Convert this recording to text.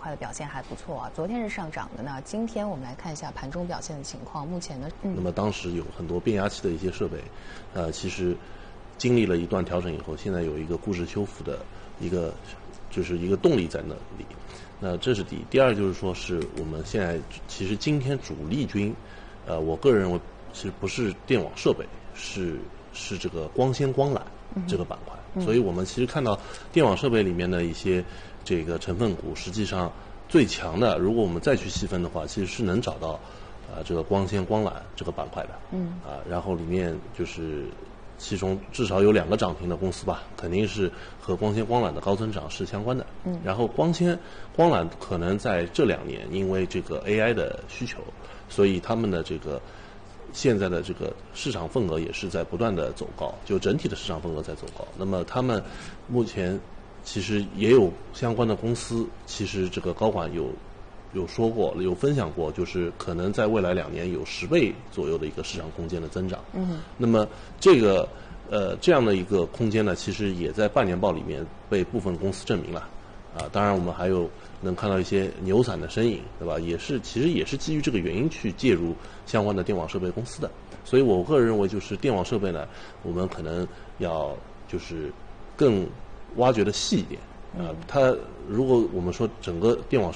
块的表现还不错啊，昨天是上涨的呢。今天我们来看一下盘中表现的情况。目前呢， 那么当时有很多变压器的一些设备，其实经历了一段调整以后，现在有一个估值修复的一个动力在那里。那这是第一。第二就是说，是我们现在其实今天主力军，我个人认为其实不是电网设备，是这个光纤光缆这个板块。所以我们其实看到电网设备里面的一些这个成分股，实际上最强的，如果我们再去细分的话，其实是能找到这个光纤光缆这个板块的。然后里面就是其中至少有2个涨停的公司吧，肯定是和光纤光缆的高增长是相关的。然后光纤光缆可能在这2年因为这个 AI 的需求，所以他们的这个现在的这个市场份额也是在不断的走高，就整体的市场份额在走高。那么他们目前其实也有相关的公司，其实这个高管有说过，有分享过，就是可能在未来2年有10倍左右的一个市场空间的增长。那么这样的一个空间呢，其实也在半年报里面被部分公司证明了。当然我们还有能看到一些牛散的身影，对吧？其实也是基于这个原因去介入相关的电网设备公司的。所以我个人认为，就是电网设备呢，我们可能要就是更挖掘的细一点。它如果我们说整个电网